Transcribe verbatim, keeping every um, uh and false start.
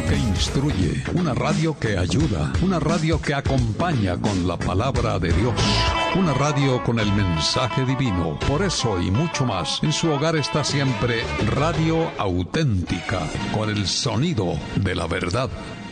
que instruye, una radio que ayuda, una radio que acompaña con la palabra de Dios, una radio con el mensaje divino. Por eso y mucho más, en su hogar está siempre Radio Auténtica, con el sonido de la verdad.